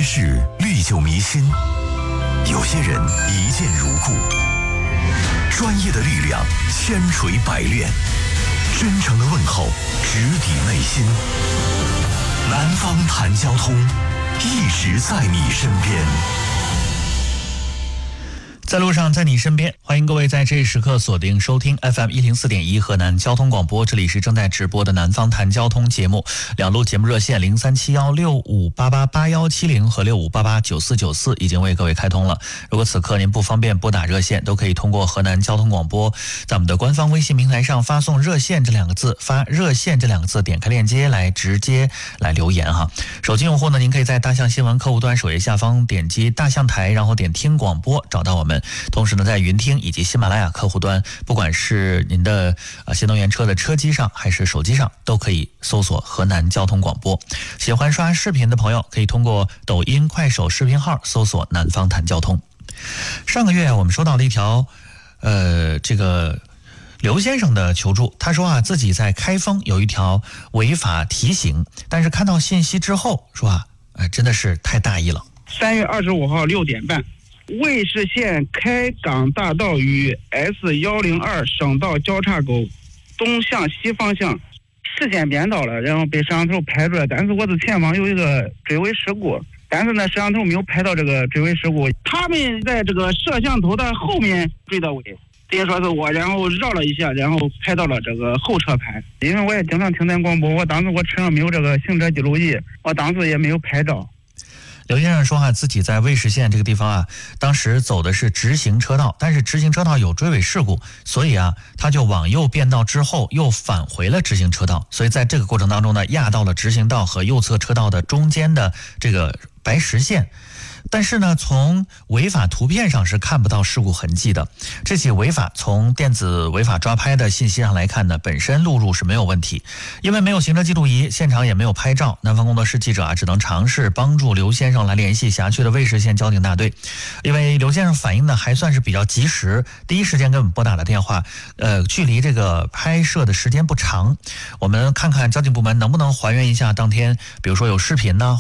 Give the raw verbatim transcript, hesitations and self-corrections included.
事历久弥新，有些人一见如故。专业的力量千锤百炼，真诚的问候直抵内心。南方谈交通，一直在你身边。 在路上，在你身边，欢迎各位在这一时刻锁定收听 F M 一零四点一河南交通广播，这里是正在直播的南方谈交通节目。两路节目热线零三七幺六五八八八幺七零和六五八八九四九四已经为各位开通了。如果此刻您不方便拨打热线，都可以通过河南交通广播在我们的官方微信平台上发送热线这两个字，发热线这两个字，点开链接来直接来留言哈。手机用户呢，您可以在大象新闻客户端首页下方点击大象台，然后点听广播找到我们。同时呢，在云听以及喜马拉雅客户端，不管是您的呃新能源车的车机上还是手机上，都可以搜索河南交通广播。喜欢刷视频的朋友，可以通过抖音、快手视频号搜索南方谈交通。上个月我们收到了一条呃这个刘先生的求助，他说啊，自己在开封有一条违法提醒，但是看到信息之后说啊，呃真的是太大意了。 三月二十五号六点半。卫视县开港大道与 S 一零二 省道交叉口东向西方向视线变道了，然后被摄像头拍出来，但是我的前方有一个追尾事故，但是呢摄像头没有拍到这个追尾事故，他们在这个摄像头的后面追到尾，等于说是我然后绕了一下，然后拍到了这个后车牌。因为我也经常听见广播，我当时我车上没有这个行车记录仪，我当时也没有拍照。 刘先生说啊，自己在卫视县这个地方啊，当时走的是直行车道，但是直行车道有追尾事故，所以啊，他就往右变道之后又返回了直行车道，所以在这个过程当中呢，压到了直行道和右侧车道的中间的这个白实线。但是呢，从违法图片上是看不到事故痕迹的。这起违法从电子违法抓拍的信息上来看呢，本身路入是没有问题，因为没有行车记录仪，现场也没有拍照。南方工作室记者啊，只能尝试帮助刘先生来联系辖区的卫视县交警大队，因为刘先生反映的还算是比较及时，第一时间给我们拨打了电话，呃，距离这个拍摄的时间不长。我们看看交警部门能不能还原一下当天，比如说有视频呢，